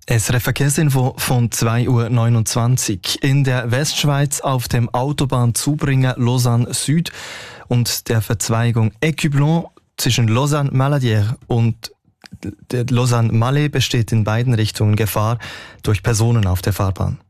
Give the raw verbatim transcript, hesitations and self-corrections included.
S R F Verkehrsinfo von zwei Uhr neunundzwanzig. In der Westschweiz auf dem Autobahnzubringer Lausanne Süd und der Verzweigung Écublens zwischen Lausanne-Maladière und Lausanne-Malais besteht in beiden Richtungen Gefahr durch Personen auf der Fahrbahn.